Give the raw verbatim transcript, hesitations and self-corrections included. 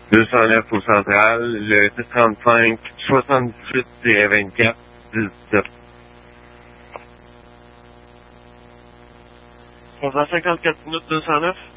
deux cent neuf au central, le dix trente-cinq, soixante-dix-huit vingt-quatre, dix-sept. trois cent cinquante-quatre minutes deux cent neuf.